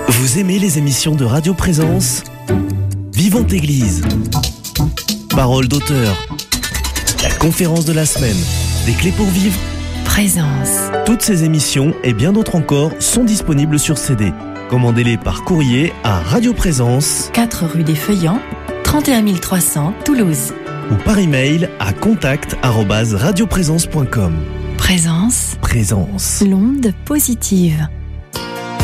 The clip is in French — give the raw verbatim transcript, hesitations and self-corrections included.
Vous aimez les émissions de Radio Présence ? Vivante Église, Parole d'auteur, la conférence de la semaine, des clés pour vivre, Présence. Toutes ces émissions et bien d'autres encore sont disponibles sur C D. Commandez-les par courrier à Radio Présence, quatre rue des Feuillants, trente et un mille trois cents, Toulouse. ou par email à contact arobase radioprésence point com. Présence. Présence. L'onde positive.